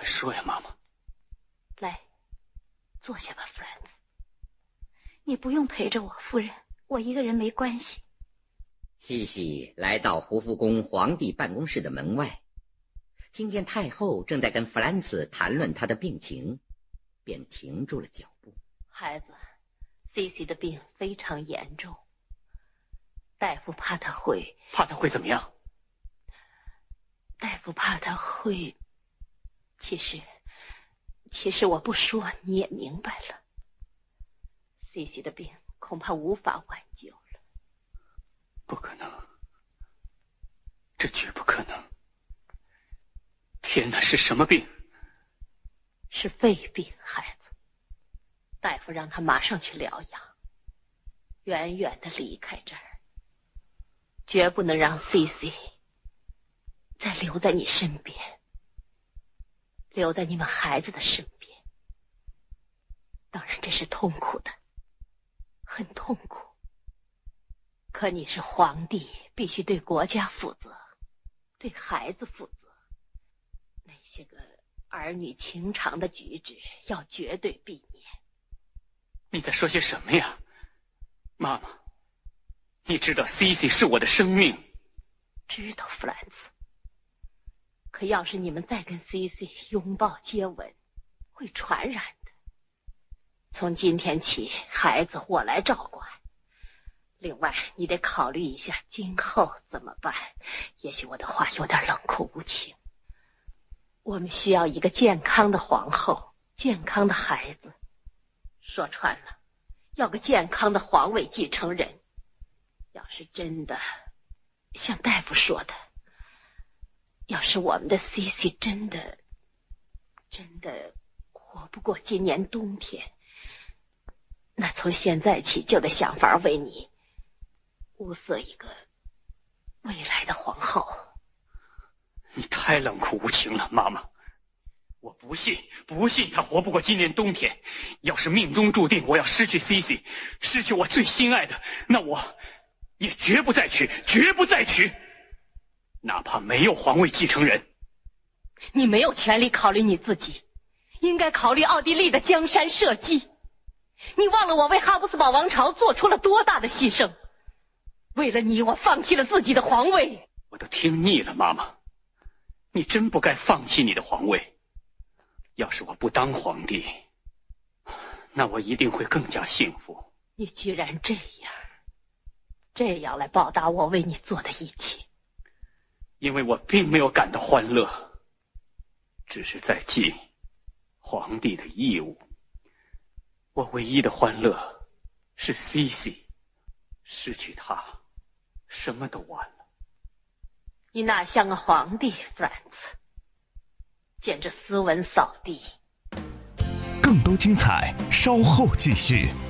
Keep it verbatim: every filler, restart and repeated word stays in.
说呀，妈妈。 来，坐下吧，弗兰茨。你不用陪着我，夫人，我一个人没关系。 西西来到胡夫宫皇帝办公室的门外，听见太后正在跟弗兰茨谈论他的病情，便停住了脚步。 孩子 ，C C 的病非常严重，大夫怕他会…… 怕他会怎么样？ 大夫怕他会……其实，其实我不说你也明白了。C C 的病恐怕无法挽救了。 不可能，这绝不可能！天哪，是什么病？ 是肺病，孩子。大夫让他马上去疗养，远远的离开这儿，绝不能让 C C 再留在你身边，留在你们孩子的身边。当然这是痛苦的，很痛苦。可你是皇帝，必须对国家负责，对孩子负责。那些个儿女情长的举止要绝对避免。 你在说些什么呀，妈妈？你知道 C C 是我的生命。 知道，弗兰茨。可要是你们再跟 C C 拥抱接吻，会传染的。从今天起，孩子我来照管。另外，你得考虑一下今后怎么办。也许我的话有点冷酷无情。我们需要一个健康的皇后，健康的孩子。说穿了，要个健康的皇位继承人。要是真的像大夫说的，要是我们的 C C 真的真的活不过今年冬天，那从现在起就得想法为你物色一个未来的皇后。 你太冷酷无情了，妈妈。我不信，不信他活不过今年冬天。要是命中注定我要失去 C C， 失去我最心爱的，那我也绝不再娶，绝不再娶，哪怕没有皇位继承人。 你没有权利考虑你自己，应该考虑奥地利的江山社稷。你忘了我为哈布斯堡王朝做出了多大的牺牲？为了你，我放弃了自己的皇位。 我都听腻了，妈妈。你真不该放弃你的皇位。要是我不当皇帝，那我一定会更加幸福。 你居然这样，这样来报答我为你做的一切。 因为我并没有感到欢乐，只是在尽皇帝的义务。我唯一的欢乐是 C C， 失去她，什么都完了。 你哪像个皇帝，弗兰茨，简直斯文扫地。 更多精彩，稍后继续。